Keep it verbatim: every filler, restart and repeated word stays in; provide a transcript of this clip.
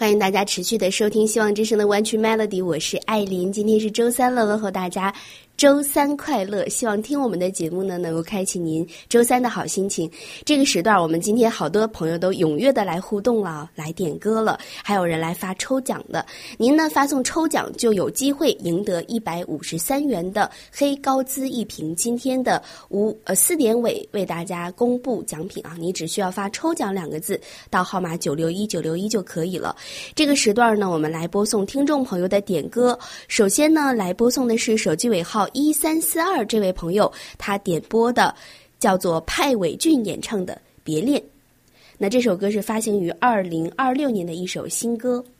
欢迎大家持续的收听希望之声的湾区 Melody， 我是艾琳。今天是周三了，问候大家周三快乐，希望听我们的节目呢能够开启您周三的好心情。这个时段我们今天好多朋友都踊跃的来互动了，来点歌了，还有人来发抽奖的。您呢发送抽奖就有机会赢得一百五十三元的黑高滋一瓶。今天的五呃四点尾为大家公布奖品啊，你只需要发抽奖两个字到号码九六一九六一就可以了。这个时段呢我们来播送听众朋友的点歌。首先呢来播送的是手机尾号一三四二这位朋友，他点播的叫做派伟俊演唱的《别恋》。那这首歌是发行于二零二六年的一首新歌。